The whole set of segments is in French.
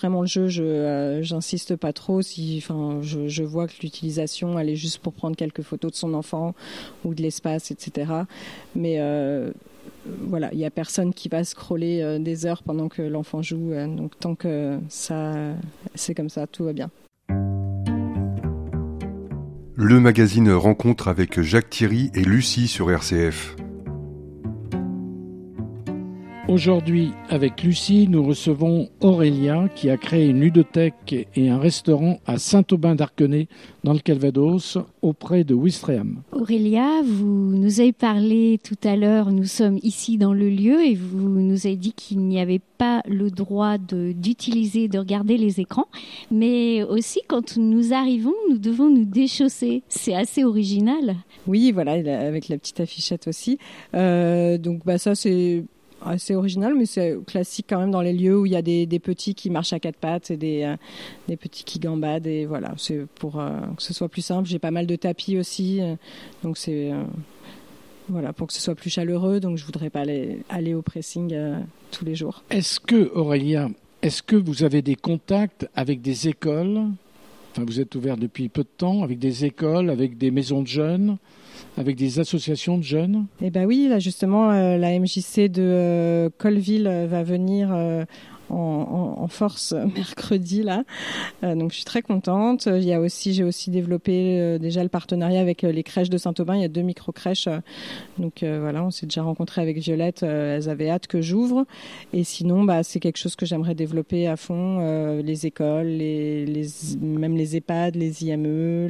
vraiment le jeu, j'insiste pas trop. Je vois que l'utilisation, elle est juste pour prendre quelques photos de son enfant ou de l'espace, etc. Mais voilà, il y a personne qui va scroller des heures pendant que l'enfant joue. Donc tant que ça, c'est comme ça, tout va bien. Le magazine Rencontre avec Jacques Thierry et Lucie sur RCF. Aujourd'hui, avec Lucie, nous recevons Aurélia qui a créé une ludothèque et un restaurant à Saint-Aubin-d'Arquenay dans le Calvados auprès de Ouistreham. Aurélia, vous nous avez parlé tout à l'heure, nous sommes ici dans le lieu et vous nous avez dit qu'il n'y avait pas le droit d'utiliser, de regarder les écrans, mais aussi quand nous arrivons, nous devons nous déchausser. C'est assez original. Oui, voilà, avec la petite affichette aussi. Donc ça c'est assez original, mais c'est classique quand même dans les lieux où il y a des petits qui marchent à quatre pattes et des petits qui gambadent. Et voilà, c'est pour que ce soit plus simple. J'ai pas mal de tapis aussi, donc c'est voilà, pour que ce soit plus chaleureux. Donc je voudrais pas aller au pressing tous les jours. Est-ce que vous avez des contacts avec des écoles ? Enfin, vous êtes ouvert depuis peu de temps, avec des écoles, avec des maisons de jeunes, avec des associations de jeunes ? Eh ben oui, là justement, la MJC de Colleville va venir en force mercredi là. Donc je suis très contente. J'ai aussi développé déjà le partenariat avec les crèches de Saint-Aubin. Il y a 2 micro-crèches. Donc voilà, on s'est déjà rencontré avec Violette. Elles avaient hâte que j'ouvre. Et sinon, c'est quelque chose que j'aimerais développer à fond. Les écoles, même les EHPAD, les IME,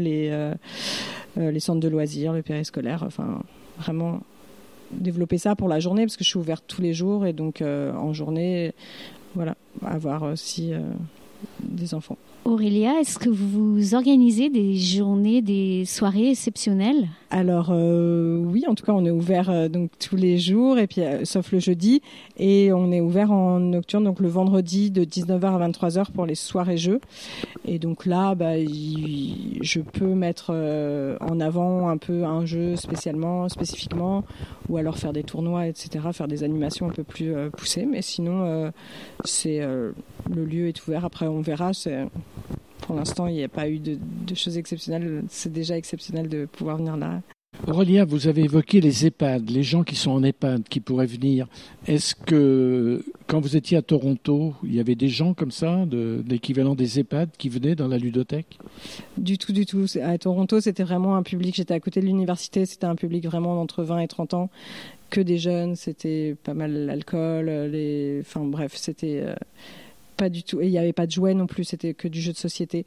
les centres de loisirs, le périscolaire. Enfin, vraiment développer ça pour la journée parce que je suis ouverte tous les jours et donc en journée, voilà, avoir aussi des enfants. Aurélia, est-ce que vous organisez des journées, des soirées exceptionnelles ? Alors oui, en tout cas on est ouvert donc tous les jours et puis sauf le jeudi et on est ouvert en nocturne donc le vendredi de 19h à 23h pour les soirées jeux et donc là je peux mettre en avant un peu un jeu spécifiquement ou alors faire des tournois etc, faire des animations un peu plus poussées mais sinon le lieu est ouvert, après on verra. Pour l'instant, il n'y a pas eu de choses exceptionnelles. C'est déjà exceptionnel de pouvoir venir là. Aurélia, vous avez évoqué les EHPAD, les gens qui sont en EHPAD, qui pourraient venir. Est-ce que, quand vous étiez à Toronto, il y avait des gens comme ça, de l'équivalent des EHPAD, qui venaient dans la ludothèque ? Du tout. À Toronto, c'était vraiment un public, j'étais à côté de l'université, c'était un public vraiment d'entre 20 et 30 ans, que des jeunes, c'était pas mal l'alcool, enfin bref, c'était... Pas du tout. Et il n'y avait pas de jouets non plus, c'était que du jeu de société.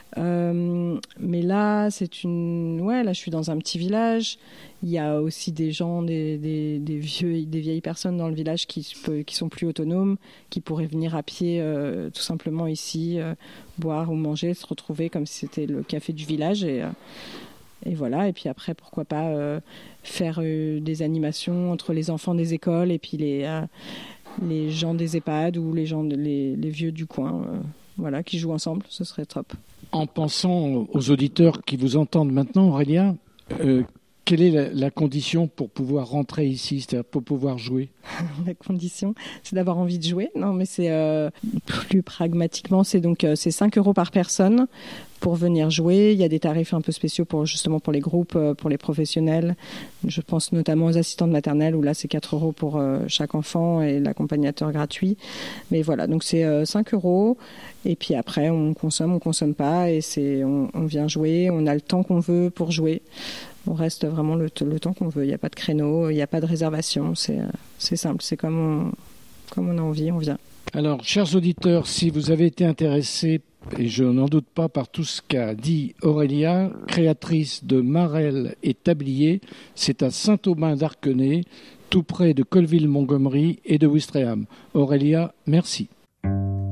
Mais là, là, je suis dans un petit village. Il y a aussi des gens, des vieilles personnes dans le village qui sont plus autonomes, qui pourraient venir à pied tout simplement ici, boire ou manger, se retrouver comme si c'était le café du village. Et voilà. Et puis après, pourquoi pas faire des animations entre les enfants des écoles et puis les gens des EHPAD ou les vieux du coin, voilà, qui jouent ensemble, ce serait top. En pensant aux auditeurs qui vous entendent maintenant, Aurélia, quelle est la condition pour pouvoir rentrer ici, c'est-à-dire pour pouvoir jouer ? La condition, c'est d'avoir envie de jouer. Non, mais c'est plus pragmatiquement, c'est 5 € par personne pour venir jouer. Il y a des tarifs un peu spéciaux pour les groupes, pour les professionnels. Je pense notamment aux assistantes maternelles où là c'est 4 € pour chaque enfant et l'accompagnateur gratuit. Mais voilà, donc c'est 5 € et puis après on consomme pas et on vient jouer, on a le temps qu'on veut pour jouer. On reste vraiment le temps qu'on veut. Il n'y a pas de créneau, il n'y a pas de réservation. C'est simple, c'est comme on a envie, on vient. Alors, chers auditeurs, si vous avez été intéressés, et je n'en doute pas par tout ce qu'a dit Aurélia, créatrice de Marelle et Tablier, c'est à Saint-Aubin-d'Arquenay, tout près de Colleville-Montgomery et de Ouistreham. Aurélia, merci.